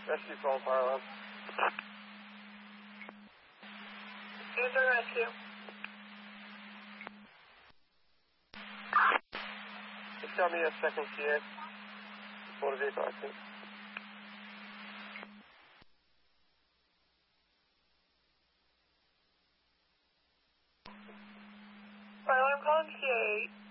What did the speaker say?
Rescue phone, fire alarm. Answer rescue. Just tell me a second CA. Motor vehicle accident. Fire alarm calling CA8.